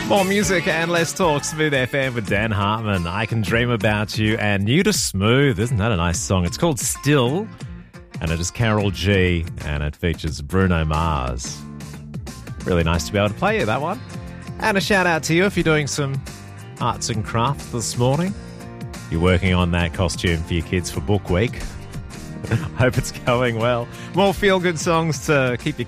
More music and less talk. Smooth FM with Dan Hartman. I Can Dream About You and New to Smooth. Isn't that a nice song? It's called Still, and it is Carol G, and it features Bruno Mars. Really nice to be able to play you that one. And a shout out to you if you're doing some arts and crafts this morning. You're working on that costume for your kids for Book Week. Hope it's going well. More feel-good songs to keep you